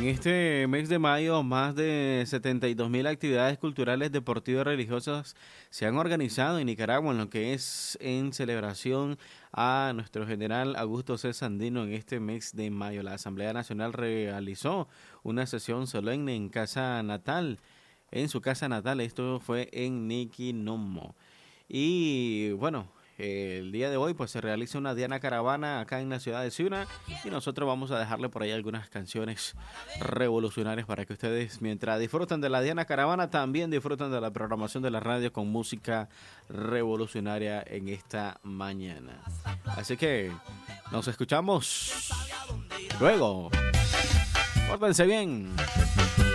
En este mes de mayo, más de 72.000 actividades culturales, deportivas y religiosas se han organizado en Nicaragua en lo que es en celebración a nuestro general Augusto C. Sandino en este mes de mayo. La Asamblea Nacional realizó una sesión solemne en su casa natal. Esto fue en Niquinomo. Y bueno, el día de hoy pues se realiza una Diana Caravana acá en la ciudad de Ciuna y nosotros vamos a dejarle por ahí algunas canciones revolucionarias para que ustedes, mientras disfrutan de la Diana Caravana, también disfrutan de la programación de la radio con música revolucionaria en esta mañana. Así que nos escuchamos luego. Pórtense bien.